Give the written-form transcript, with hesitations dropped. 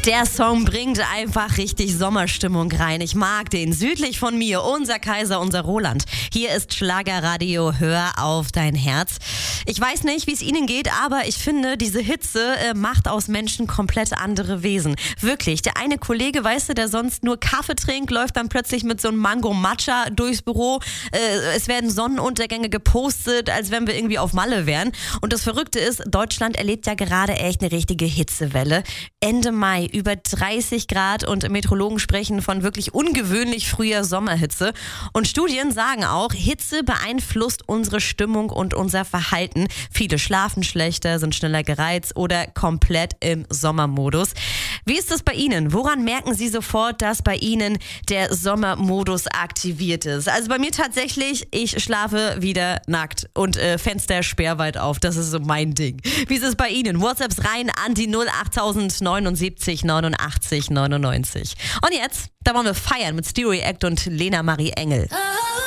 Der Song bringt einfach richtig Sommerstimmung rein. Ich mag den. Südlich von mir, unser Kaiser, unser Roland. Hier ist Schlagerradio, hör auf dein Herz. Ich weiß nicht, wie es Ihnen geht, aber ich finde, diese Hitze macht aus Menschen komplett andere Wesen. Wirklich, der eine Kollege, weißt du, der sonst nur Kaffee trinkt, läuft dann plötzlich mit so einem Mango-Matcha durchs Büro. Es werden Sonnenuntergänge gepostet, als wenn wir irgendwie auf Malle wären. Und das Verrückte ist, Deutschland erlebt ja gerade echt eine richtige Hitzewelle. Ende Mai über 30 Grad und Meteorologen sprechen von wirklich ungewöhnlich früher Sommerhitze. Und Studien sagen auch, Hitze beeinflusst unsere Stimmung und unser Verhalten. Viele schlafen schlechter, sind schneller gereizt oder komplett im Sommermodus. Wie ist das bei Ihnen? Woran merken Sie sofort, dass bei Ihnen der Sommermodus aktiviert ist? Also bei mir tatsächlich, ich schlafe wieder nackt und Fenster sperrweit auf. Das ist so mein Ding. Wie ist es bei Ihnen? WhatsApps rein an die 08079 89 99. Und jetzt, da wollen wir feiern mit Stereo Act und Lena Marie Engel.